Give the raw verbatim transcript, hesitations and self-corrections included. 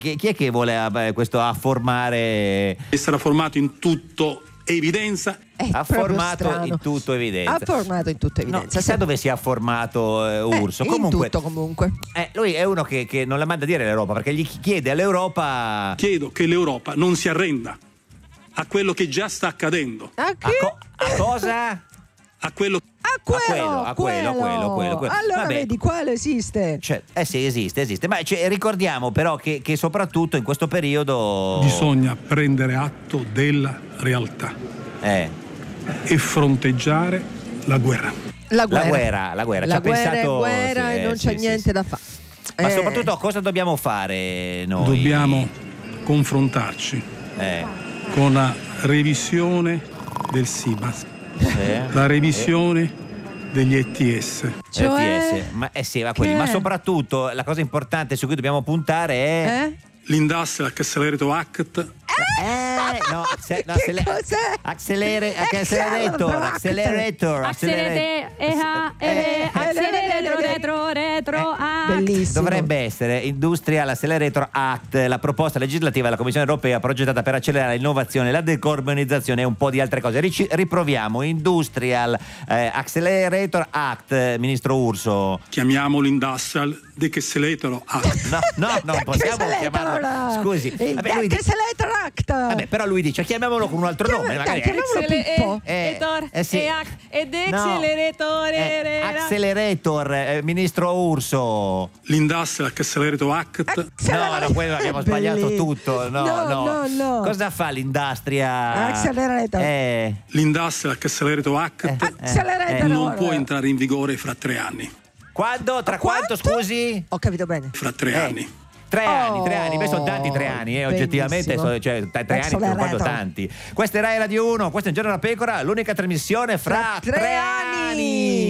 Chi, chi è che vuole eh, questo afformare? Sarà formato in tutto evidenza. È Ha proprio formato strano. in tutto evidenza. Ha formato in tutta No, evidenza. chissà sì. dove si è formato eh, Urso. Eh, comunque, in tutto comunque. eh, lui è uno che, che non la manda a dire all'Europa, perché gli chiede all'Europa Chiedo che l'Europa non si arrenda a quello che già sta accadendo, A a, chi? co- a cosa? a quello A quello, a quello, a quello, quello, quello. Allora Vabbè. vedi, quello esiste. Cioè, eh sì, esiste, esiste. Ma cioè, ricordiamo però che, che soprattutto in questo periodo bisogna prendere atto della realtà eh, e fronteggiare la guerra. La guerra. la guerra, la guerra. Ci La ha guerra pensato, è guerra sì, e non sì, c'è sì, niente sì. da fare. Ma Eh, soprattutto cosa dobbiamo fare noi? Dobbiamo confrontarci Eh, con la revisione del S I B A, sì. la revisione degli E T S. Cioè? L T S. Ma, eh sì, ma, quelli. Che Ma è? soprattutto la cosa importante su cui dobbiamo puntare è Eh? L'Industrial Accelerator Act Eh, no, acce- no, Che accele- cos'è? accelere- accelerator, accelerator, Accelerate, eh, ah, eh, Eh, accelerator, retro, retro, ah. Bellissimo. Dovrebbe essere Industrial Accelerator Act, la proposta legislativa della Commissione europea progettata per accelerare l'innovazione, la decarbonizzazione e un po' di altre cose. Rici- riproviamo Industrial eh, Accelerator Act, eh, ministro Urso. chiamiamolo Industrial Accelerator Act. No, no, non possiamo Accelerator. chiamarlo. Scusi, Il vabbè, lui dice, Accelerator Act. vabbè, però lui dice chiamiamolo con un altro Chiama- nome, dai, magari. chiamiamolo Accele- Pippo. Eh, e tor- eh sì. e ac- ed No. acceleratore, Eh, re- ra- Accelerator, eh, ministro Urso. L'Industrial Accelerator Act No, no, quello abbiamo sbagliato Bellissimo. tutto. No, No, no, no, no. Cosa fa l'industria? Accelerator. Eh, L'Industrial Accelerator Act Accelerator. non può entrare in vigore fra tre anni. quando? Tra quanto, Quanto? scusi? Ho capito bene. Fra tre Eh, anni. Tre anni, Oh, tre anni, beh sono tanti tre anni, eh, oggettivamente, bellissimo. sono, cioè, t- tre anni sono Accelerator. quando tanti. Questa è Rai Radio uno, questo è Un Giorno da Pecora, l'unica trasmissione fra, Fra tre anni.